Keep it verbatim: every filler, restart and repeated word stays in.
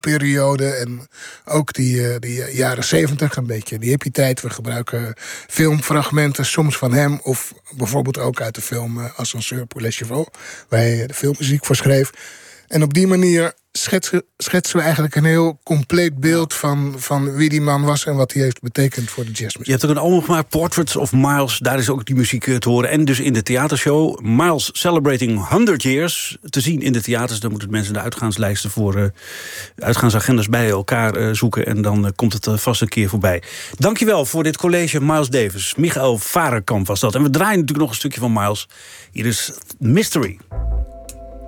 soulperiode en ook die, uh, die uh, jaren zeventig, een beetje die hippie-tijd. We gebruiken filmfragmenten, soms van hem, of bijvoorbeeld ook uit de film uh, Ascenseur pour les chevaux, waar hij de filmmuziek voor schreef. En op die manier schetsen, schetsen we eigenlijk een heel compleet beeld van, van wie die man was en wat hij heeft betekend voor de jazzmuziek. Je hebt ook een album gemaakt, Portraits of Miles. Daar is ook die muziek te horen. En dus in de theatershow Miles Celebrating honderd Years. Te zien in de theaters. Dan moeten mensen de uitgaanslijsten voor uh, uitgaansagendas bij elkaar uh, zoeken. En dan uh, komt het uh, vast een keer voorbij. Dankjewel voor dit college, Miles Davis. Michael Varenkamp was dat. En we draaien natuurlijk nog een stukje van Miles. Hier is Mystery.